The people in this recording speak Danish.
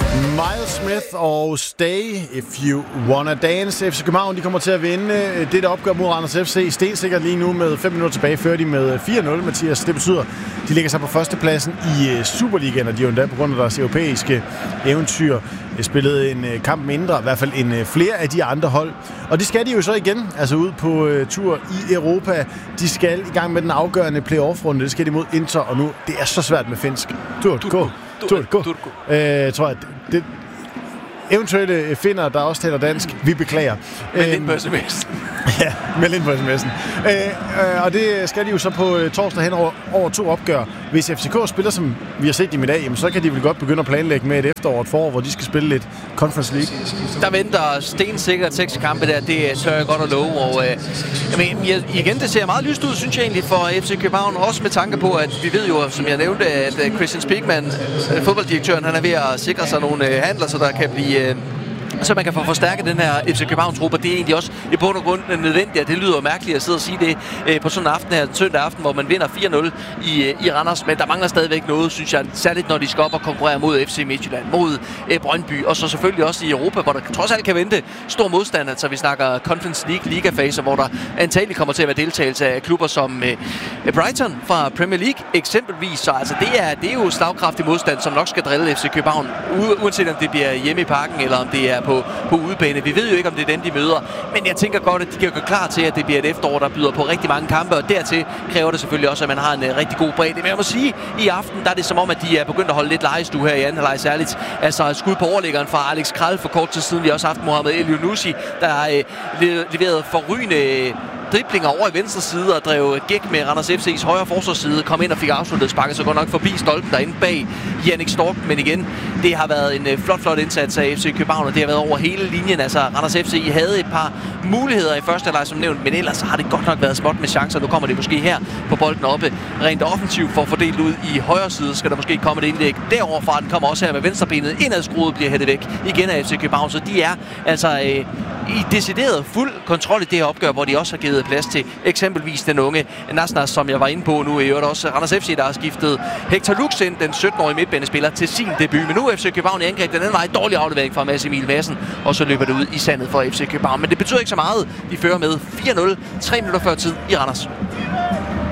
Miles Smith og Stay If You Wanna Dance. FC København, de kommer til at vinde det der opgør mod Randers FC. Stensikkert lige nu med 5 minutter tilbage, fører de med 4-0, Mathias. Det betyder, de ligger sig på førstepladsen i Superligaen, og de er jo endda på grund af deres europæiske eventyr spillet en kamp mindre, i hvert fald en flere af de andre hold. Og det skal de jo så igen, altså ud på tur i Europa. De skal i gang med den afgørende playoff-runde. Det skal de mod Inter, og nu, det er så svært med finsk. Turku. Tror jeg, det eventuelle finder, der også taler dansk, vi beklager. Meld ind på sms'en. Ja, meld ind på sms'en. Og det skal de jo så på torsdag hen over 2 opgør. Hvis FCK spiller, som vi har set dem i dag, jamen, så kan de vel godt begynde at planlægge med et efterår, et forår, hvor de skal spille lidt Conference League. Der venter stensikkert 6 kampe der, det tør jeg godt at love. Og igen, det ser meget lyst ud, synes jeg egentlig, for FC København. Også med tanke på, at vi ved jo, som jeg nævnte, at Christian Spigman, fodbolddirektøren, han er ved at sikre sig nogle handler, så der kan blive... så man kan få forstærket den her FC København-truppe, og det er egentlig også i bund og grund nødvendigt, og det lyder mærkeligt at sidde og sige det på sådan en aften her, søndag aften, hvor man vinder 4-0 i Randers, men der mangler stadigvæk noget, synes jeg, særligt når de skal op og konkurrere mod FC Midtjylland, mod Brøndby, og så selvfølgelig også i Europa, hvor der trods alt kan vente stor modstand, altså vi snakker Conference League ligafaser, hvor der antageligt kommer til at være deltagelse af klubber som Brighton fra Premier League eksempelvis, så altså det er jo slagkraftig modstand, som nok skal drille FC København, uanset om det bliver hjemme i parken, eller om det er på udebane. Vi ved jo ikke, om det er den, de møder. Men jeg tænker godt, at de kan gå klar til, at det bliver et efterår, der byder på rigtig mange kampe. Og dertil kræver det selvfølgelig også, at man har en rigtig god bredde. Men jeg må sige, i aften, der er det som om, at de er begyndt at holde lidt legestue her i anden halvleg særligt. Altså skud på overliggeren fra Alex Kral for kort tid siden. Vi har også haft Mohamed Elyounoussi, der har leveret forrygende driblinger over i venstre side og drev gæk med Randers FC's højre forsvarsside, kom ind og fik afsluttet, sparket så godt nok forbi stolpen derinde bag Jannik Stork, men igen, det har været en flot indsats af FC København, og det har været over hele linjen. Altså Randers FC havde et par muligheder i første halvleg som nævnt, men ellers har det godt nok været småt med chancer. Nu kommer det måske her på bolden oppe rent offensivt for at fordele ud i højre side, skal der måske komme et indlæg derovre fra. Den kommer også her med venstrebenet indadskruet, bliver hættet væk igen af FC København, så de er altså i decideret fuld kontrol i det her opgør, hvor de også har givet plads til eksempelvis den unge Nasnas, som jeg var inde på nu. I øvrigt også Randers FC, der har skiftet Hector Lux ind, den 17-årige midtbanespiller, til sin debut. Men nu er FC København i angreb. Den anden vej dårlig aflevering fra Mads Emil Madsen, og så løber det ud i sandet for FC København. Men det betyder ikke så meget. De fører med 4-0, 3 minutter før tid i Randers.